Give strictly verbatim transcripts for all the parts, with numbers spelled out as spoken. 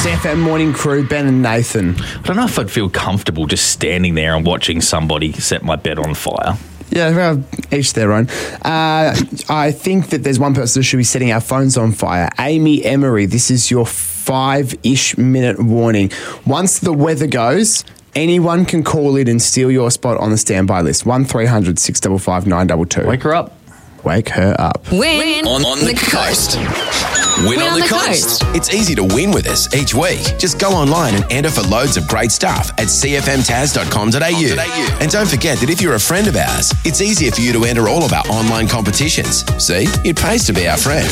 C F M Morning Crew, Ben and Nathan. I don't know if I'd feel comfortable just standing there and watching somebody set my bed on fire. Yeah, well, each their own. Uh, I think that there's one person who should be setting our phones on fire. Amy Emery, this is your five-ish minute warning. Once the weather goes, anyone can call in and steal your spot on the standby list. one three hundred six five five nine two two. Wake her up. Wake her up. Win On, on the, the coast. Win, Win on, the, coast. It's easy to win with us each week. Just go online and enter for loads of great stuff at c f m taz dot com dot a u. And don't forget that if you're a friend of ours, it's easier for you to enter all of our online competitions. See, it pays to be our friend.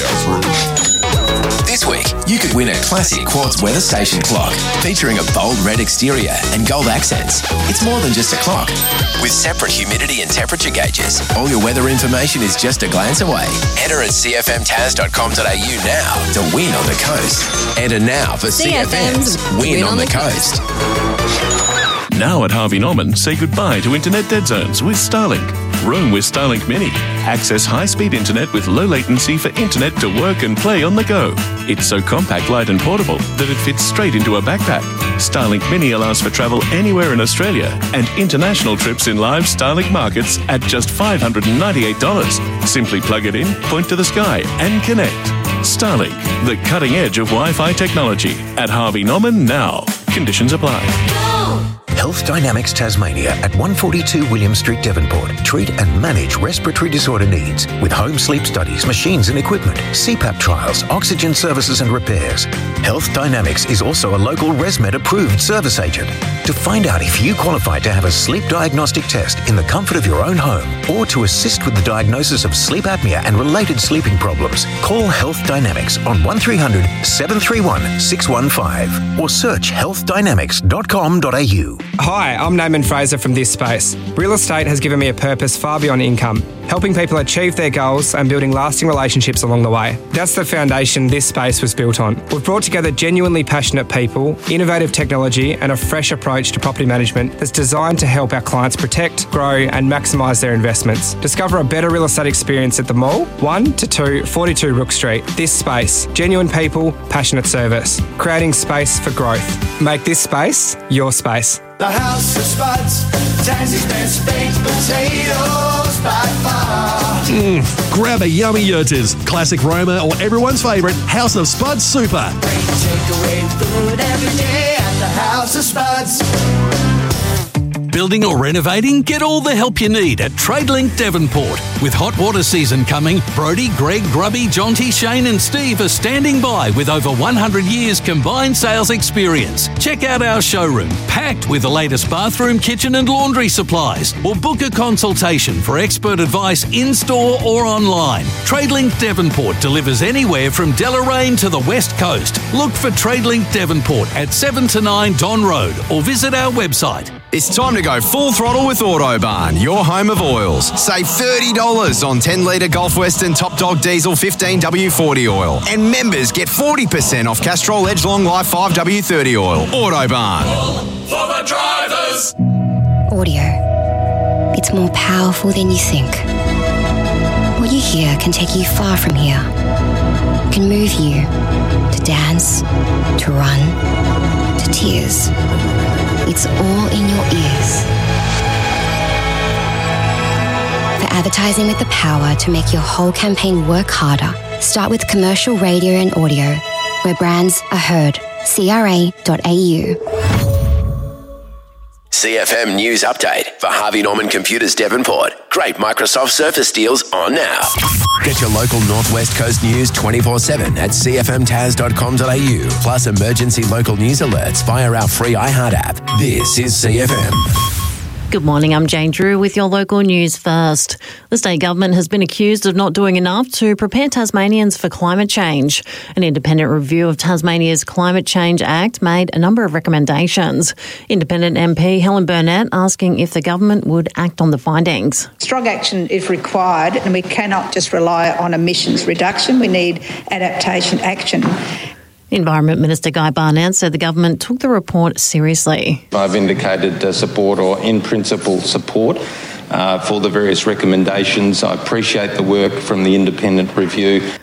This week, you could win a classic quartz weather station clock featuring a bold red exterior and gold accents. It's more than just a clock. With separate humidity and temperature gauges, all your weather information is just a glance away. Enter at c f m taz dot com dot a u now to win on the coast. Enter now for C F M's Win, win on, on the, the Coast. coast. Now at Harvey Norman, say goodbye to internet dead zones with Starlink. Roam with Starlink Mini. Access high-speed internet with low latency for internet to work and play on the go. It's so compact, light and portable that it fits straight into a backpack. Starlink Mini allows for travel anywhere in Australia and international trips in live Starlink markets at just five hundred ninety-eight dollars. Simply plug it in, point to the sky and connect. Starlink, the cutting edge of Wi-Fi technology. At Harvey Norman now. Conditions apply. Health Dynamics Tasmania at one forty-two William Street, Devonport. Treat and manage respiratory disorder needs with home sleep studies, machines and equipment, C PAP trials, oxygen services and repairs. Health Dynamics is also a local ResMed approved service agent. To find out if you qualify to have a sleep diagnostic test in the comfort of your own home or to assist with the diagnosis of sleep apnea and related sleeping problems, call Health Dynamics on one three hundred seven three one six one five or search health dynamics dot com dot a u. Hi, I'm Naaman Fraser from This Space. Real estate has given me a purpose far beyond income, helping people achieve their goals and building lasting relationships along the way. That's the foundation This Space was built on. We've brought together genuinely passionate people, innovative technology and a fresh approach to property management that's designed to help our clients protect, grow and maximise their investments. Discover a better real estate experience at the Mall, one to two forty-two Rook Street. This Space. Genuine people, passionate service. Creating space for growth. Make this space your space. The House of Spuds, Tassie's best baked potatoes by far. Mm, grab a yummy Yurters, classic Roma or everyone's favourite House of Spuds Super. Great takeaway food every day at the House of Spuds. Building or renovating? Get all the help you need at Tradelink Devonport. With hot water season coming, Brodie, Greg, Grubby, Jonty, Shane and Steve are standing by with over one hundred years combined sales experience. Check out our showroom, packed with the latest bathroom, kitchen and laundry supplies. Or book a consultation for expert advice in-store or online. Tradelink Devonport delivers anywhere from Deloraine to the West Coast. Look for Tradelink Devonport at seven to nine Don Road or visit our website. It's time to go full throttle with Autobarn, your home of oils. Save thirty dollars on ten litre Gulf Western Top Dog Diesel fifteen W forty oil. And members get forty percent off Castrol Edge Long Life five W thirty oil. Autobarn. For the drivers. Audio. It's more powerful than you think. What you hear can take you far from here. It can move you to dance, to run, to tears. It's all in your ears. For advertising with the power to make your whole campaign work harder, start with commercial radio and audio, where brands are heard. C R A dot A U. C F M News Update for Harvey Norman Computers Devonport. Great Microsoft Surface deals on now. Get your local Northwest Coast news twenty-four seven at c f m taz dot com dot a u. Plus emergency local news alerts via our free iHeart app. This is C F M. Good morning, I'm Jane Drew with your local news first. The state government has been accused of not doing enough to prepare Tasmanians for climate change. An independent review of Tasmania's Climate Change Act made a number of recommendations. Independent M P Helen Burnett asking if the government would act on the findings. Strong action is required and we cannot just rely on emissions reduction. We need adaptation action. Environment Minister Guy Barnett said the government took the report seriously. I've indicated uh, support or in principle support uh, for the various recommendations. I appreciate the work from the independent review.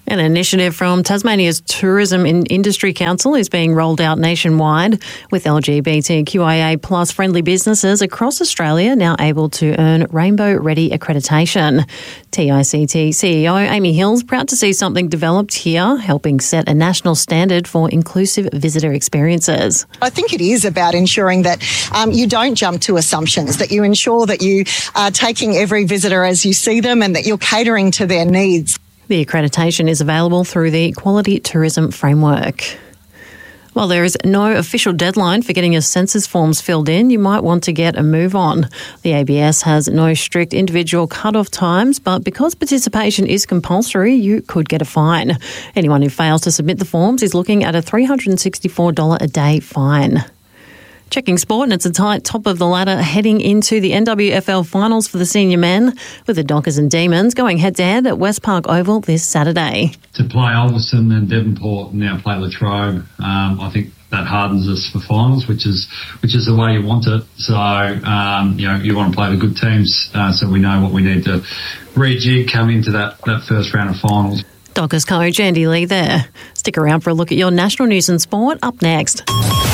An initiative from Tasmania's Tourism and Industry Council is being rolled out nationwide, with L G B T Q I A plus friendly businesses across Australia now able to earn Rainbow Ready accreditation. T I C T C E O Amy Hill's proud to see something developed here, helping set a national standard for inclusive visitor experiences. I think it is about ensuring that um, you don't jump to assumptions, that you ensure that you are taking every visitor as you see them and that you're catering to their needs. The accreditation is available through the Quality Tourism Framework. While there is no official deadline for getting your census forms filled in, you might want to get a move on. The A B S has no strict individual cut-off times, but because participation is compulsory, you could get a fine. Anyone who fails to submit the forms is looking at a three hundred sixty-four dollars a day fine. Checking sport, and it's a tight top of the ladder heading into the N W F L finals for the senior men, with the Dockers and Demons going head-to-head at West Park Oval this Saturday. To play Ulverstone and Devonport and now play Latrobe, um, I think that hardens us for finals, which is which is the way you want it. So, um, you know, you want to play the good teams uh, so we know what we need to rejig come into that, that first round of finals. Dockers coach Andy Lee there. Stick around for a look at your national news and sport up next.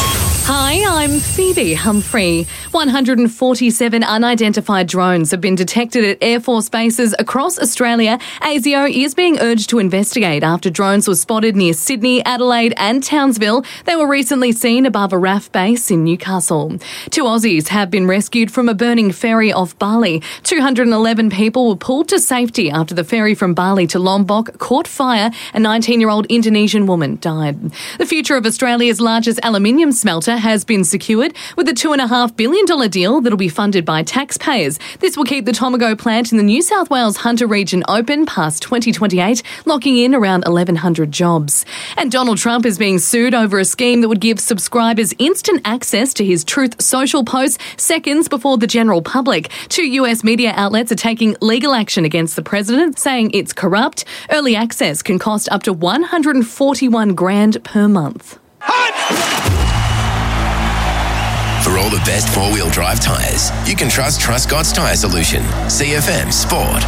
Hi, I'm Phoebe Humphrey. one hundred forty-seven unidentified drones have been detected at Air Force bases across Australia. A S I O is being urged to investigate after drones were spotted near Sydney, Adelaide and Townsville. They were recently seen above a R A F base in Newcastle. Two Aussies have been rescued from a burning ferry off Bali. two hundred eleven people were pulled to safety after the ferry from Bali to Lombok caught fire. A nineteen-year-old Indonesian woman died. The future of Australia's largest aluminium smelter has been secured with a two point five billion dollars deal that will be funded by taxpayers. This will keep the Tomago plant in the New South Wales Hunter region open past twenty twenty-eight, locking in around eleven hundred jobs. And Donald Trump is being sued over a scheme that would give subscribers instant access to his Truth Social posts seconds before the general public. Two U S media outlets are taking legal action against the president, saying it's corrupt. Early access can cost up to one hundred forty-one grand per month. For all the best four-wheel drive tyres, you can trust Truscott's Tyre Solution. C F M Sport.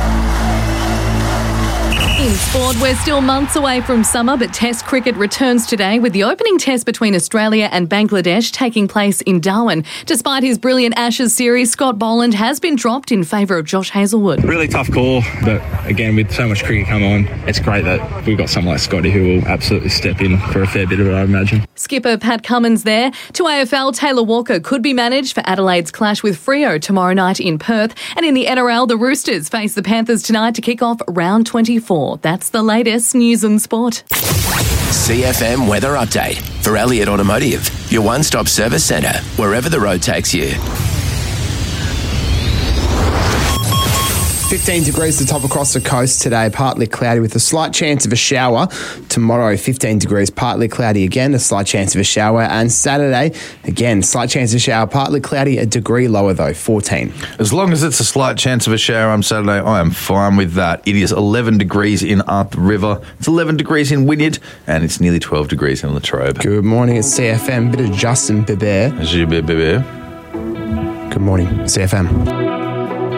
In sport, we're still months away from summer, but Test cricket returns today with the opening test between Australia and Bangladesh taking place in Darwin. Despite his brilliant Ashes series, Scott Boland has been dropped in favour of Josh Hazlewood. Really tough call, but again, with so much cricket come on, it's great that we've got someone like Scotty who will absolutely step in for a fair bit of it, I imagine. Skipper Pat Cummins there. To A F L, Taylor Walker could be managed for Adelaide's clash with Freo tomorrow night in Perth. And in the N R L, the Roosters face the Panthers tonight to kick off round twenty-four. That's the latest news and sport. C F M Weather Update for Elliott Automotive, your one-stop service centre, wherever the road takes you. fifteen degrees to top across the coast today, partly cloudy with a slight chance of a shower. Tomorrow, fifteen degrees, partly cloudy again, a slight chance of a shower. And Saturday, again, slight chance of a shower, partly cloudy, a degree lower though, fourteen. As long as it's a slight chance of a shower on Saturday, I am fine with that. It is eleven degrees in Up River, it's eleven degrees in Wynyard, and it's nearly twelve degrees in Latrobe. Good morning, it's C F M, bit of Justin Bieber. Bieber. Good morning, C F M.